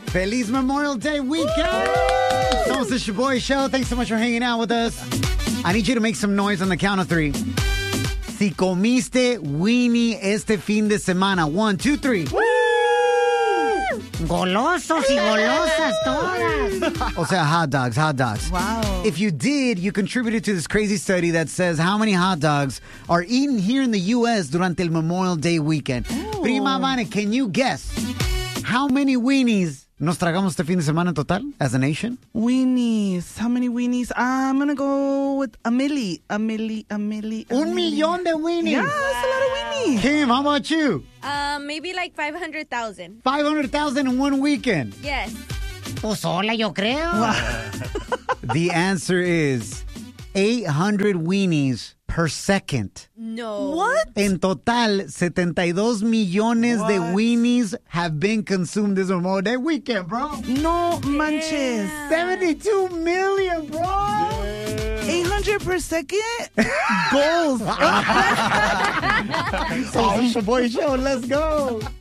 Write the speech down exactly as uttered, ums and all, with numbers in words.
Feliz Memorial Day weekend! Somos It's Your Boy Show. Thanks so much for hanging out with us. I need you to make some noise on the count of three. Si comiste weenie este fin de semana. One, two, three. Woo! Golosos y golosas todas. O sea, hot dogs, hot dogs. Wow. If you did, you contributed to this crazy study that says how many hot dogs are eaten here in the U S durante el Memorial Day weekend. Ooh. Prima Vane, can you guess how many weenies nos tragamos este fin de semana en total as a nation? Weenies. How many weenies? I'm going to go with a milli. A milli, a milli, a Un milli. millón de weenies. Yeah, that's a lot of weenies. Kim, how about you? Um, maybe like five hundred thousand. five hundred thousand in one weekend. Yes. Pues sola, yo creo. The answer is eight hundred weenies per second. No. What? En total, setenta y dos millones de What? weenies have been consumed this Memorial Day weekend, bro. No manches. seventy-two million, bro. eight hundred per second? Goals. So, it's your boy show. Let's go.